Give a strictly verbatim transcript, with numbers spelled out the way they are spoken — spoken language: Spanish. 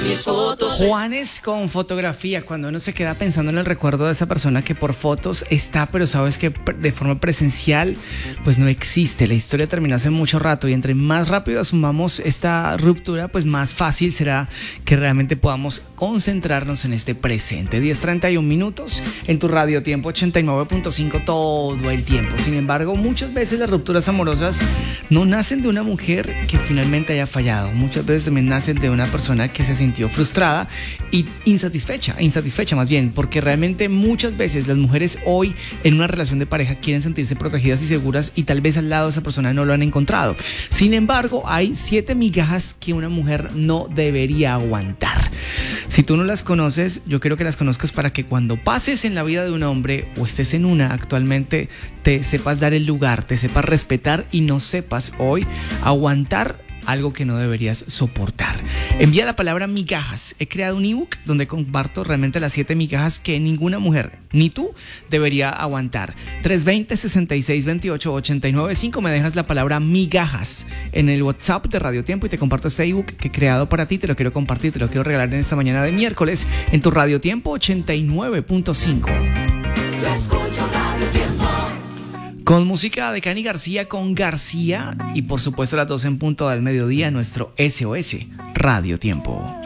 mis fotos. Juanes con fotografía, cuando uno se queda pensando en el recuerdo de esa persona que por fotos está, pero sabes que de forma presencial pues no existe. La historia terminó hace mucho rato y entre más rápido asumamos esta ruptura, pues más fácil será que realmente podamos concentrarnos en este presente. diez treinta y un minutos en tu radio tiempo ochenta y nueve punto cinco todo el tiempo. Sin embargo, muchas veces las rupturas amorosas no nacen de una mujer que finalmente haya fallado. Muchas veces también nacen de una persona que se sintió frustrada y insatisfecha, insatisfecha más bien, porque realmente muchas veces las mujeres hoy en una relación de pareja quieren sentirse protegidas y seguras y tal vez al lado de esa persona no lo han encontrado. Sin embargo, hay siete migajas que una mujer no debería aguantar. Si tú no las conoces, yo quiero que las conozcas para que cuando pases en la vida de un hombre o estés en una actualmente, te sepas dar el lugar, te sepas respetar y no sepas hoy aguantar algo que no deberías soportar. Envía la palabra migajas. He creado un ebook donde comparto realmente las siete migajas que ninguna mujer, ni tú, debería aguantar. tres dos cero, seis seis dos ocho, ocho nueve cinco. Me dejas la palabra migajas en el WhatsApp de Radio Tiempo y te comparto este ebook que he creado para ti. Te lo quiero compartir, te lo quiero regalar en esta mañana de miércoles en tu Radio Tiempo ochenta y nueve punto cinco. Yo escucho Radio Tiempo. Con música de Cani García con García y por supuesto a las doce en punto del mediodía nuestro S O S Radio Tiempo.